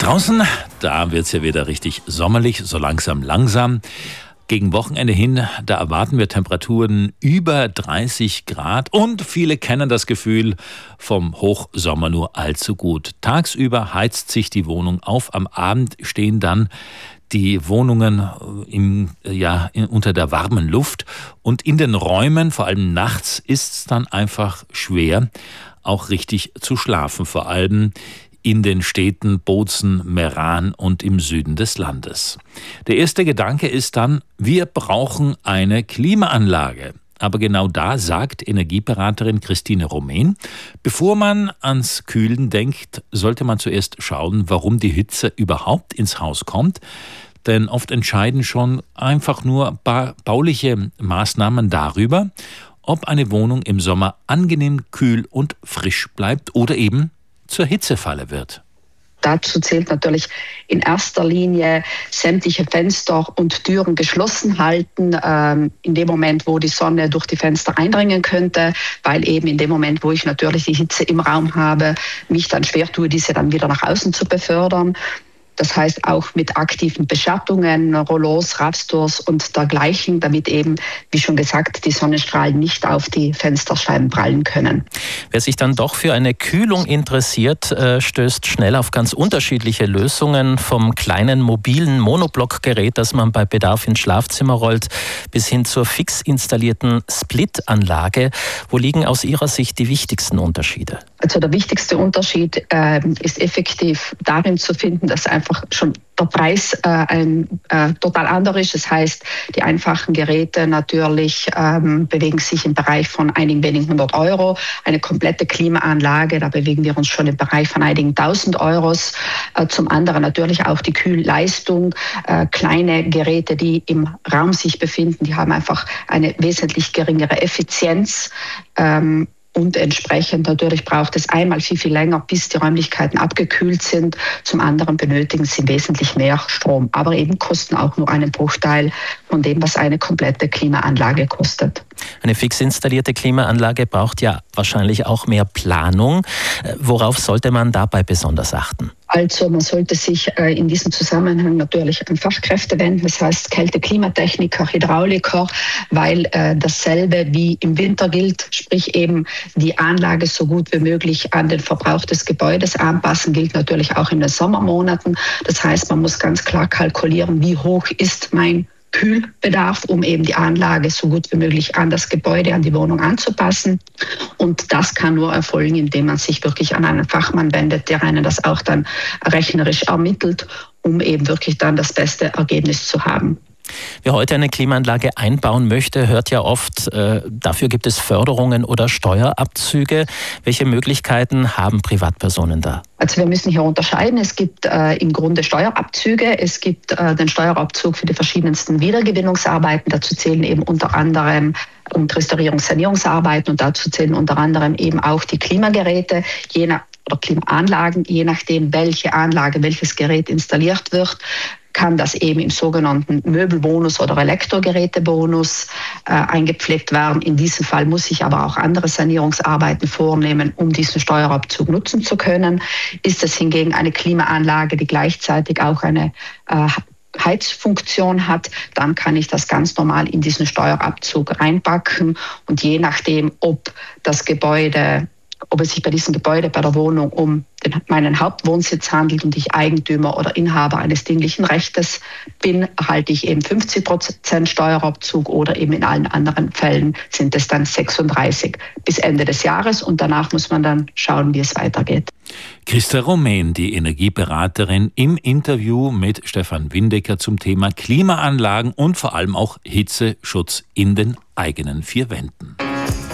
Draußen, da wird es ja wieder richtig sommerlich, so langsam. Gegen Wochenende hin, da erwarten wir Temperaturen über 30 Grad und viele kennen das Gefühl vom Hochsommer nur allzu gut. Tagsüber heizt sich die Wohnung auf, am Abend stehen dann die Wohnungen unter der warmen Luft und in den Räumen, vor allem nachts, ist es dann einfach schwer, auch richtig zu schlafen, vor allem in den Städten Bozen, Meran und im Süden des Landes. Der erste Gedanke ist dann, wir brauchen eine Klimaanlage. Aber genau da sagt Energieberaterin Christine Romain, bevor man ans Kühlen denkt, sollte man zuerst schauen, warum die Hitze überhaupt ins Haus kommt. Denn oft entscheiden schon einfach nur bauliche Maßnahmen darüber, ob eine Wohnung im Sommer angenehm kühl und frisch bleibt oder eben zur Hitzefalle wird. Dazu zählt natürlich in erster Linie sämtliche Fenster und Türen geschlossen halten, in dem Moment, wo die Sonne durch die Fenster eindringen könnte, weil eben in dem Moment, wo ich natürlich die Hitze im Raum habe, mich dann schwer tue, diese dann wieder nach außen zu befördern. Das heißt auch mit aktiven Beschattungen, Rollos, Rastors und dergleichen, damit eben, wie schon gesagt, die Sonnenstrahlen nicht auf die Fensterscheiben prallen können. Wer sich dann doch für eine Kühlung interessiert, stößt schnell auf ganz unterschiedliche Lösungen, vom kleinen mobilen Monoblockgerät, das man bei Bedarf ins Schlafzimmer rollt, bis hin zur fix installierten Split-Anlage. Wo liegen aus Ihrer Sicht die wichtigsten Unterschiede? Also der wichtigste Unterschied ist effektiv darin zu finden, dass einfach schon der Preis total anderer ist. Das heißt, die einfachen Geräte natürlich bewegen sich im Bereich von einigen wenigen 100 Euro. Eine komplette Klimaanlage, da bewegen wir uns schon im Bereich von einigen 1000 Euros. Zum anderen natürlich auch die Kühlleistung. Kleine Geräte, die im Raum sich befinden, die haben einfach eine wesentlich geringere Effizienz. Und entsprechend natürlich braucht es einmal viel länger, bis die Räumlichkeiten abgekühlt sind. Zum anderen benötigen sie wesentlich mehr Strom, aber eben kosten auch nur einen Bruchteil von dem, was eine komplette Klimaanlage kostet. Eine fix installierte Klimaanlage braucht ja wahrscheinlich auch mehr Planung. Worauf sollte man dabei besonders achten? Also man sollte sich in diesem Zusammenhang natürlich an Fachkräfte wenden, das heißt Kälte-Klimatechniker, Hydrauliker, weil dasselbe wie im Winter gilt, sprich eben die Anlage so gut wie möglich an den Verbrauch des Gebäudes anpassen, gilt natürlich auch in den Sommermonaten. Das heißt, man muss ganz klar kalkulieren, wie hoch ist mein Kühlbedarf, um eben die Anlage so gut wie möglich an das Gebäude, an die Wohnung anzupassen. Und das kann nur erfolgen, indem man sich wirklich an einen Fachmann wendet, der einen das auch dann rechnerisch ermittelt, um eben wirklich dann das beste Ergebnis zu haben. Wer heute eine Klimaanlage einbauen möchte, hört ja oft, dafür gibt es Förderungen oder Steuerabzüge. Welche Möglichkeiten haben Privatpersonen da? Also wir müssen hier unterscheiden. Es gibt im Grunde Steuerabzüge. Es gibt den Steuerabzug für die verschiedensten Wiedergewinnungsarbeiten. Dazu zählen eben unter anderem Restaurierungs-Sanierungsarbeiten und dazu zählen unter anderem eben auch die Klimageräte, oder Klimaanlagen, je nachdem, welche Anlage, welches Gerät installiert wird, kann das eben im sogenannten Möbelbonus oder Elektrogerätebonus eingepflegt werden. In diesem Fall muss ich aber auch andere Sanierungsarbeiten vornehmen, um diesen Steuerabzug nutzen zu können. Ist es hingegen eine Klimaanlage, die gleichzeitig auch eine Heizfunktion hat, dann kann ich das ganz normal in diesen Steuerabzug reinpacken. Und je nachdem, ob es sich bei diesem Gebäude, bei der Wohnung um meinen Hauptwohnsitz handelt und ich Eigentümer oder Inhaber eines dinglichen Rechtes bin, erhalte ich eben 50% Steuerabzug oder eben in allen anderen Fällen sind es dann 36 bis Ende des Jahres und danach muss man dann schauen, wie es weitergeht. Christa Romain, die Energieberaterin, im Interview mit Stefan Windecker zum Thema Klimaanlagen und vor allem auch Hitzeschutz in den eigenen vier Wänden.